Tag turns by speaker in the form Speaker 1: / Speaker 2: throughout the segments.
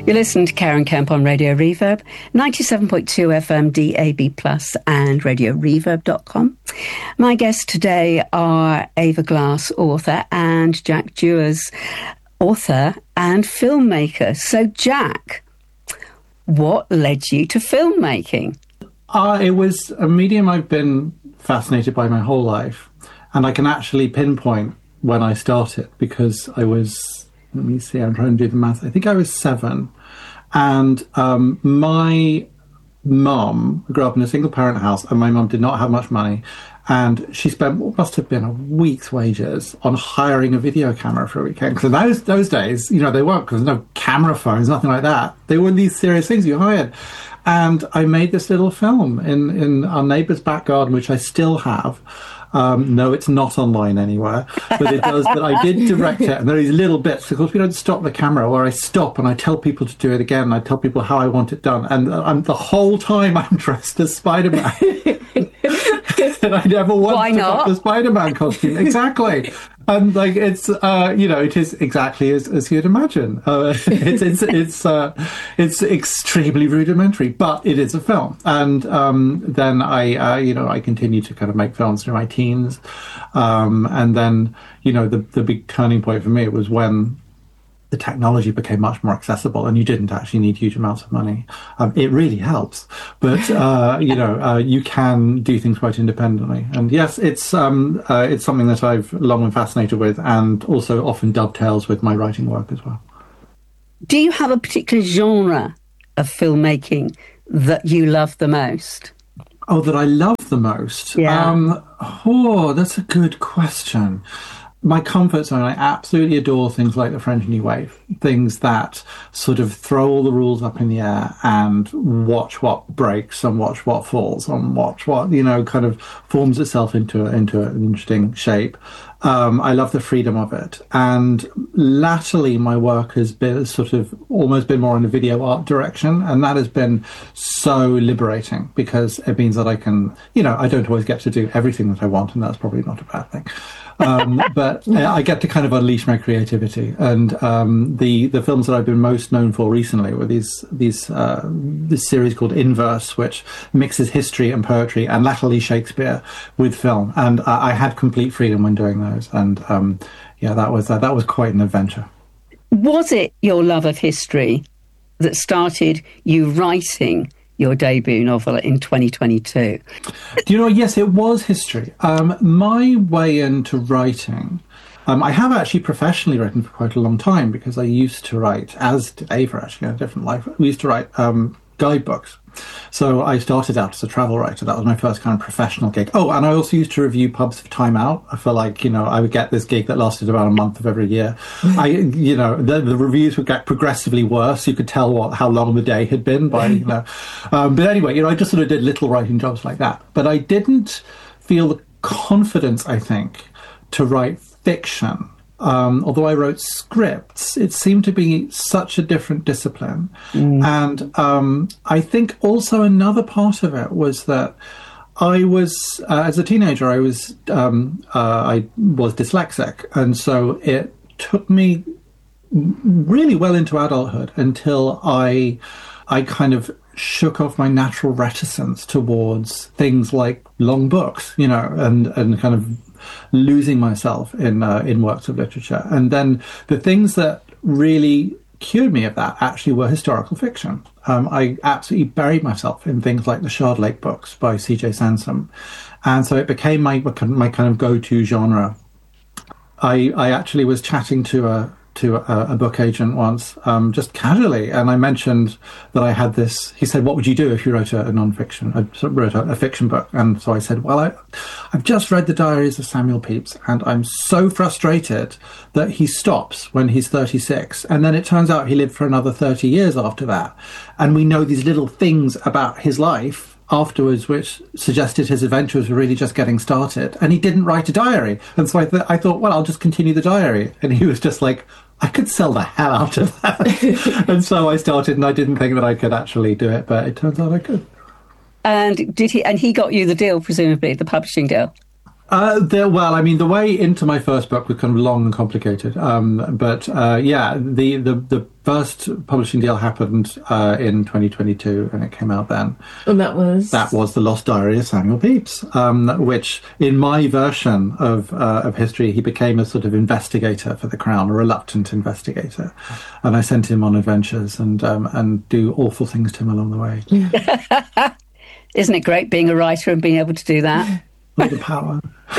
Speaker 1: You listen to Karen Kemp on Radio Reverb, 97.2 FM DAB+, and RadioReverb.com. My guests today are Ava Glass, author, and Jack Dewars, author and filmmaker. So, Jack, what led you to filmmaking?
Speaker 2: It was a medium I've been fascinated by my whole life, and I can actually pinpoint when I started because I was, let me see, I'm trying to do the math. I think I was 7, and my mum grew up in a single-parent house, and my mum did not have much money, and she spent what must have been a week's wages on hiring a video camera for a weekend. Because in those days, you know, they weren't, because there's no camera phones, nothing like that. They were these serious things you hired. And I made this little film in our neighbour's back garden, which I still have. No, it's not online anywhere, but it does. But I did direct it, and there are these little bits. Of course, we don't stop the camera, where I stop and I tell people to do it again. And I tell people how I want it done, and the whole time I'm dressed as Spider-Man, and I never once took off the Spider-Man costume. Exactly. And like it's it is exactly as you'd imagine. It's extremely rudimentary, but it is a film. And then I continued to kind of make films through my teens, and then the big turning point for me was when the technology became much more accessible, and you didn't actually need huge amounts of money. It really helps, but you can do things quite independently. And yes, it's something that I've long been fascinated with, and also often dovetails with my writing work as well.
Speaker 1: Do you have a particular genre of filmmaking that you love the most?
Speaker 2: Oh, that I love the most?
Speaker 1: Yeah.
Speaker 2: That's a good question. My comfort zone, I absolutely adore things like the French New Wave, things that sort of throw all the rules up in the air and watch what breaks and watch what falls and watch what, kind of forms itself into an interesting shape. I love the freedom of it. And latterly, my work has been sort of almost been more in the video art direction. And that has been so liberating because it means that I can, I don't always get to do everything that I want. And that's probably not a bad thing. But I get to kind of unleash my creativity. And the films that I've been most known for recently were this series called Inverse, which mixes history and poetry and latterly Shakespeare with film. And I had complete freedom when doing those. And that was quite an adventure.
Speaker 1: Was it your love of history that started you writing your debut novel in 2022?
Speaker 2: Yes, it was history. My way into writing, I have actually professionally written for quite a long time because I used to write, as did Ava actually in a different life, we used to write guidebooks. So I started out as a travel writer. That was my first kind of professional gig. Oh, and I also used to review pubs for Time Out. I felt like, I would get this gig that lasted about a month of every year. The reviews would get progressively worse. You could tell how long the day had been by, but anyway, I just sort of did little writing jobs like that. But I didn't feel the confidence, I think, to write fiction. Although I wrote scripts, it seemed to be such a different discipline. And I think also another part of it was that I was, as a teenager, I was dyslexic. And so it took me really well into adulthood until I kind of shook off my natural reticence towards things like long books, and kind of losing myself in works of literature. And then the things that really cured me of that actually were historical fiction. I absolutely buried myself in things like the Shard Lake books by C.J. Sansom. And so it became my kind of go-to genre. I actually was chatting to a book agent once, just casually, and I mentioned that I had this. He said, "What would you do if you wrote a non-fiction? I wrote a fiction book?" And so I said, "Well, I've just read the Diaries of Samuel Pepys, and I'm so frustrated that he stops when he's 36, and then it turns out he lived for another 30 years after that, and we know these little things about his life afterwards which suggested his adventures were really just getting started, and he didn't write a diary." And so I thought, well, I'll just continue the diary. And he was just like, I could sell the hell out of that. And so I started, and I didn't think that I could actually do it, but it turns out I could.
Speaker 1: And he got you the deal, presumably, the publishing deal?
Speaker 2: Well, I mean, the way into my first book was kind of long and complicated. The first publishing deal happened in 2022, and it came out then.
Speaker 3: And that was
Speaker 2: The Lost Diary of Samuel Pepys, which, in my version of history, he became a sort of investigator for the Crown, a reluctant investigator, and I sent him on adventures and do awful things to him along the way.
Speaker 1: Isn't it great being a writer and being able to do that?
Speaker 2: All the power.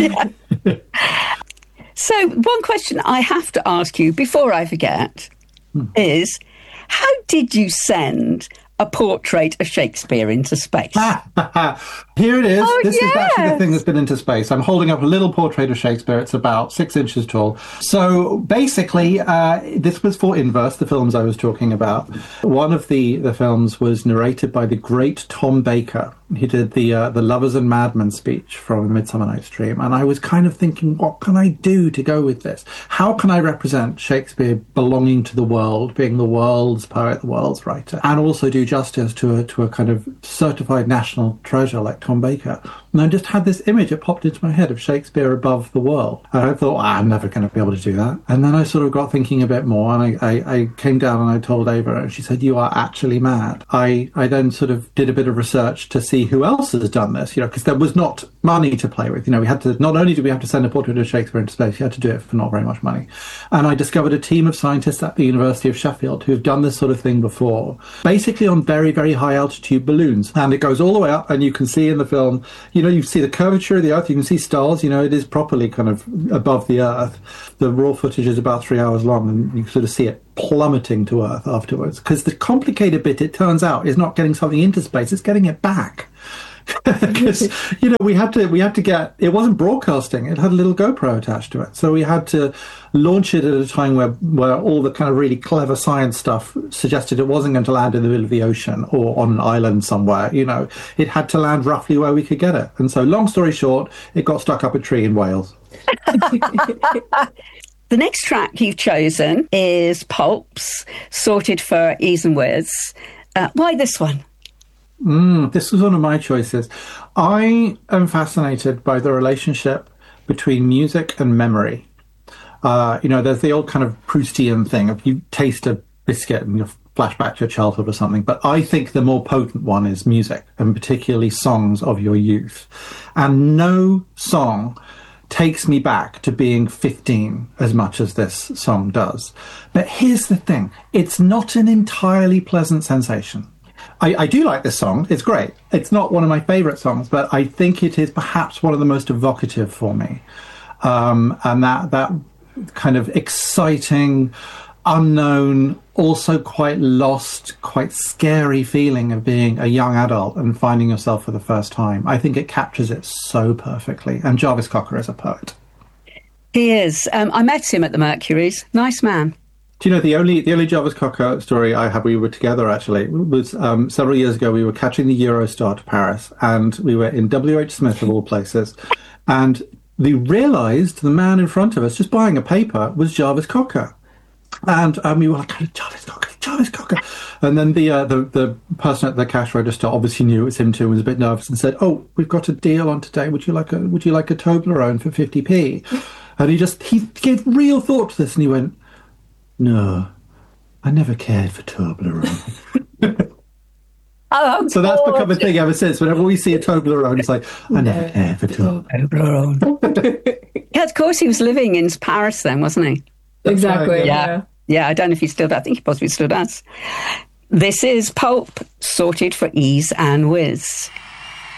Speaker 1: So one question I have to ask you before I forget is, how did you send a portrait of Shakespeare into space?
Speaker 2: Here it is.
Speaker 1: Oh,
Speaker 2: this
Speaker 1: yes.
Speaker 2: is actually the thing that's been into space. I'm holding up a little portrait of Shakespeare. It's about 6 inches tall. So basically, this was for Inverse, the films I was talking about. One of the films was narrated by the great Tom Baker. He did the Lovers and Madmen speech from Midsummer Night's Dream. And I was kind of thinking, what can I do to go with this? How can I represent Shakespeare belonging to the world, being the world's poet, the world's writer, and also do justice to a kind of certified national treasure like Tom Baker? And I just had this image, it popped into my head, of Shakespeare above the world. And I thought, I'm never going to be able to do that. And then I sort of got thinking a bit more, and I came down and I told Ava, and she said, you are actually mad. I then sort of did a bit of research to see who else has done this, because there was not money to play with. We had to, not only did we have to send a portrait of Shakespeare into space, you had to do it for not very much money. And I discovered a team of scientists at the University of Sheffield who've done this sort of thing before, basically on very, very high altitude balloons. And it goes all the way up, and you can see in the film, you see the curvature of the Earth, you can see stars, it is properly kind of above the Earth. The raw footage is about 3 hours long, and you sort of see it plummeting to Earth afterwards. Because the complicated bit, it turns out, is not getting something into space, it's getting it back. Because we had to get, it wasn't broadcasting, it had a little GoPro attached to it, so we had to launch it at a time where all the kind of really clever science stuff suggested it wasn't going to land in the middle of the ocean or on an island somewhere. It had to land roughly where we could get it. And so, long story short, it got stuck up a tree in Wales.
Speaker 1: The next track you've chosen is Pulp's Sorted for Ease and Wiz. Why this one?
Speaker 2: This was one of my choices. I am fascinated by the relationship between music and memory. There's the old kind of Proustian thing of you taste a biscuit and you flash back to your childhood or something. But I think the more potent one is music, and particularly songs of your youth. And no song takes me back to being 15 as much as this song does. But here's the thing. It's not an entirely pleasant sensation. I do like this song. It's great. It's not one of my favourite songs, but I think it is perhaps one of the most evocative for me. And that kind of exciting, unknown, also quite lost, quite scary feeling of being a young adult and finding yourself for the first time. I think it captures it so perfectly. And Jarvis Cocker is a poet.
Speaker 1: He is. I met him at the Mercury's. Nice man.
Speaker 2: Do you know, the only Jarvis Cocker story I had, we were together actually, was several years ago. We were catching the Eurostar to Paris, and we were in W.H. Smith of all places, and we realised the man in front of us just buying a paper was Jarvis Cocker. And we were like, Jarvis Cocker. And then the person at the cash register obviously knew it was him too, was a bit nervous, and said, "Oh, we've got a deal on today. Would you like a Toblerone for 50p?" And he gave real thought to this, and he went, "No, I never cared for Toblerone."
Speaker 1: Oh,
Speaker 2: so that's become a thing ever since. Whenever we see a Toblerone, it's like, I never cared for Toblerone.
Speaker 1: Yeah, of course, he was living in Paris then, wasn't he?
Speaker 3: Exactly.
Speaker 1: Yeah, I don't know if he still does. I think he possibly still does. This is Pulp, Sorted for Ease and Wiz.